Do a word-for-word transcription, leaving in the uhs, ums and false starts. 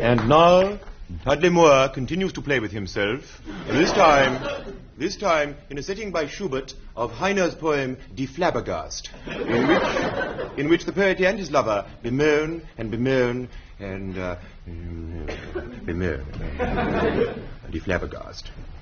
And now, Dudley Moore continues to play with himself, this time, this time in a setting by Schubert of Heine's poem Die Flabbergast, in which, in which the poet and his lover bemoan and bemoan and uh, bemoan. Die Flabbergast.